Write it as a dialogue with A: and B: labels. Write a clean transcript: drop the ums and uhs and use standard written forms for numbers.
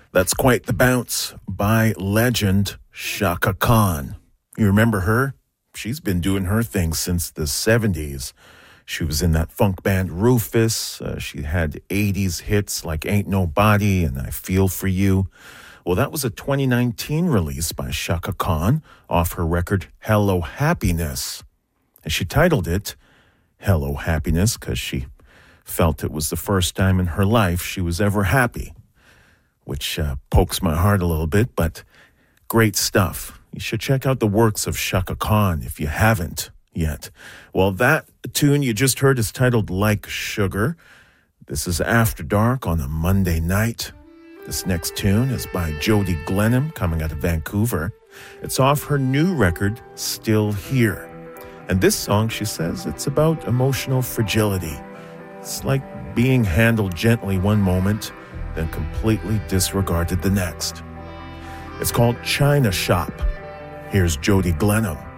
A: That's Quite the Bounce by legend Chaka Khan. You remember her? She's been doing her thing since the 70s. She was in that funk band Rufus. She had 80s hits like Ain't Nobody and I Feel For You. Well, that was a 2019 release by Chaka Khan off her record Hello Happiness. And she titled it Hello Happiness because she felt it was the first time in her life she was ever happy, which pokes my heart a little bit, but great stuff. You should check out the works of Chaka Khan if you haven't yet. Well, that tune you just heard is titled Like Sugar. This is After Dark on a Monday night. This next tune is by Jody Glenham, coming out of Vancouver. It's off her new record, Still Here. And this song, she says, it's about emotional fragility. It's like being handled gently one moment, then completely disregarded the next. It's called China Shop. Here's Jody Glenham.